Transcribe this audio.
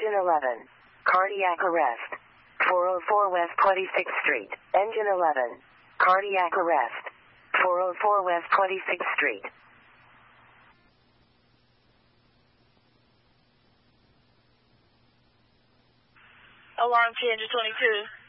Engine 11. Cardiac arrest. 404 West 26th Street. Engine 11. Cardiac arrest. 404 West 26th Street. Alarm 10 to 22.